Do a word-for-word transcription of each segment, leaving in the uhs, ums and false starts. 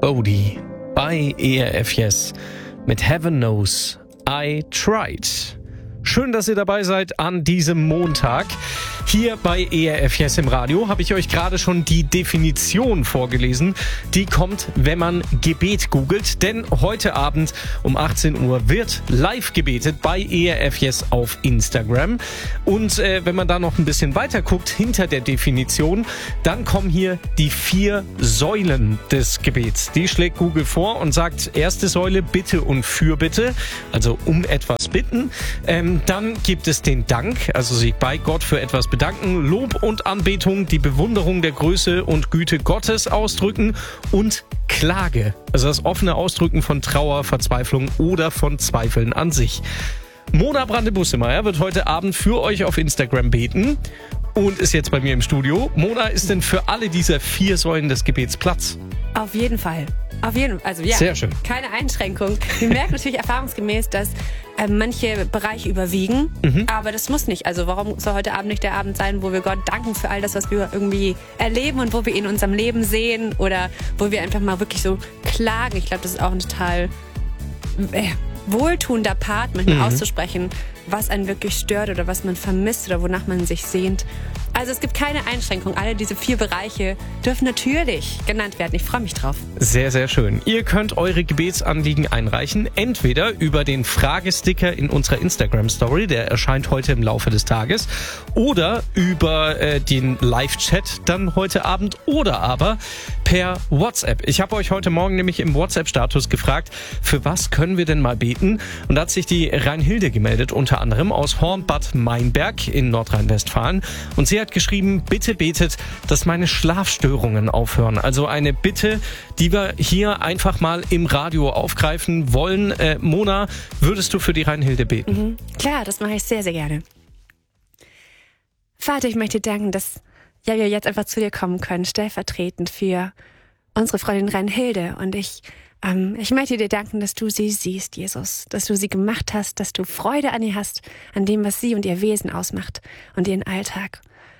Bodhi bei E R F Yes mit Heaven Knows I Tried. Schön, dass ihr dabei seid an diesem Montag. Hier bei E R F Yes im Radio habe ich euch gerade schon die Definition vorgelesen. Die kommt, wenn man Gebet googelt. Denn heute Abend um achtzehn Uhr wird live gebetet bei E R F Yes auf Instagram. Und äh, wenn man da noch ein bisschen weiter guckt, hinter der Definition, dann kommen hier die vier Säulen des Gebets. Die schlägt Google vor und sagt, erste Säule Bitte und Fürbitte, also um etwas bitten. Ähm, dann gibt es den Dank, also sich bei Gott für etwas bedanken, Lob und Anbetung, die Bewunderung der Größe und Güte Gottes ausdrücken und Klage, also das offene Ausdrücken von Trauer, Verzweiflung oder von Zweifeln an sich. Mona Brande-Bussemeyer wird heute Abend für euch auf Instagram beten und ist jetzt bei mir im Studio. Mona, ist denn für alle dieser vier Säulen des Gebets Platz? Auf jeden Fall. Auf jeden Fall. Also ja, sehr schön. Keine Einschränkung. Wir merken natürlich erfahrungsgemäß, dass äh, manche Bereiche überwiegen, mhm. aber das muss nicht. Also warum soll heute Abend nicht der Abend sein, wo wir Gott danken für all das, was wir irgendwie erleben und wo wir ihn in unserem Leben sehen oder wo wir einfach mal wirklich so klagen. Ich glaube, das ist auch ein total äh, wohltuender Part, manchmal mhm. auszusprechen, was einen wirklich stört oder was man vermisst oder wonach man sich sehnt. Also es gibt keine Einschränkung. Alle diese vier Bereiche dürfen natürlich genannt werden. Ich freue mich drauf. Sehr, sehr schön. Ihr könnt eure Gebetsanliegen einreichen, entweder über den Fragesticker in unserer Instagram-Story, der erscheint heute im Laufe des Tages, oder über äh, den Live-Chat dann heute Abend oder aber per WhatsApp. Ich habe euch heute Morgen nämlich im WhatsApp-Status gefragt, für was können wir denn mal beten? Und da hat sich die Reinhilde gemeldet, unter anderem aus Hornbad Meinberg in Nordrhein-Westfalen. Und sie hat geschrieben, bitte betet, dass meine Schlafstörungen aufhören. Also eine Bitte, die wir hier einfach mal im Radio aufgreifen wollen. Äh, Mona, würdest du für die Reinhilde beten? Mhm. Klar, das mache ich sehr, sehr gerne. Vater, ich möchte dir danken, dass ja, wir jetzt einfach zu dir kommen können, stellvertretend für unsere Freundin Reinhilde. Und ich, ähm, ich möchte dir danken, dass du sie siehst, Jesus. Dass du sie gemacht hast, dass du Freude an ihr hast, an dem, was sie und ihr Wesen ausmacht und ihren Alltag.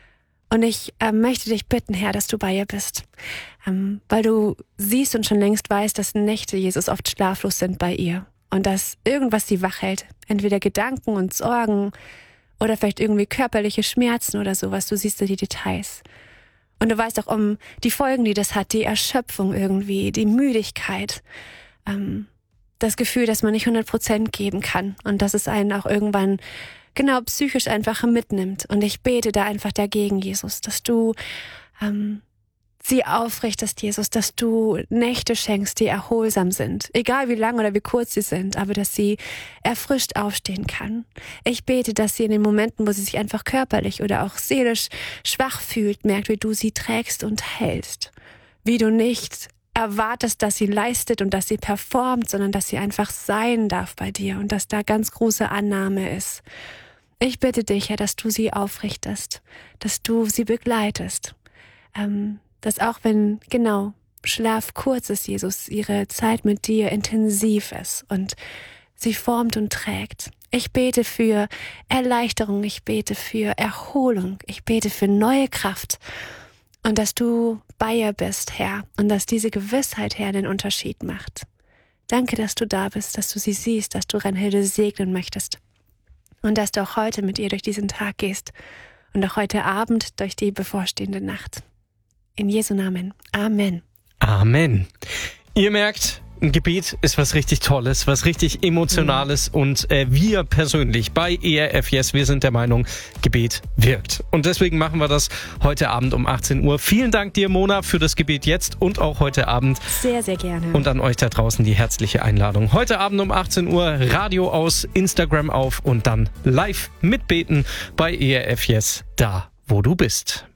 Und ich äh, möchte dich bitten, Herr, dass du bei ihr bist. Ähm, weil du siehst und schon längst weißt, dass Nächte, Jesus, oft schlaflos sind bei ihr. Und dass irgendwas sie wach hält. Entweder Gedanken und Sorgen oder vielleicht irgendwie körperliche Schmerzen oder sowas. Du siehst ja die Details. Und du weißt auch um die Folgen, die das hat. Die Erschöpfung irgendwie, die Müdigkeit. Ähm, das Gefühl, dass man nicht hundert Prozent geben kann. Und dass es einen auch irgendwann genau psychisch einfach mitnimmt. Und ich bete da einfach dagegen, Jesus, dass du ähm, sie aufrichtest, Jesus, dass du Nächte schenkst, die erholsam sind. Egal wie lang oder wie kurz sie sind, aber dass sie erfrischt aufstehen kann. Ich bete, dass sie in den Momenten, wo sie sich einfach körperlich oder auch seelisch schwach fühlt, merkt, wie du sie trägst und hältst. Wie du nicht erwartest, dass sie leistet und dass sie performt, sondern dass sie einfach sein darf bei dir und dass da ganz große Annahme ist. Ich bitte dich, Herr, dass du sie aufrichtest, dass du sie begleitest, ähm, dass auch wenn, genau, Schlaf kurz ist, Jesus, ihre Zeit mit dir intensiv ist und sie formt und trägt. Ich bete für Erleichterung, ich bete für Erholung, ich bete für neue Kraft und dass du bei ihr bist, Herr, und dass diese Gewissheit, Herr, den Unterschied macht. Danke, dass du da bist, dass du sie siehst, dass du Reinhilde segnen möchtest. Und dass du auch heute mit ihr durch diesen Tag gehst und auch heute Abend durch die bevorstehende Nacht. In Jesu Namen. Amen. Amen. Ihr merkt, ein Gebet ist was richtig Tolles, was richtig Emotionales mhm. und äh, wir persönlich bei E R F Yes, wir sind der Meinung, Gebet wirkt. Und deswegen machen wir das heute Abend um achtzehn Uhr. Vielen Dank dir, Mona, für das Gebet jetzt und auch heute Abend. Sehr, sehr gerne. Und an euch da draußen die herzliche Einladung. Heute Abend um achtzehn Uhr Radio aus, Instagram auf und dann live mitbeten bei E R F Yes, da wo du bist.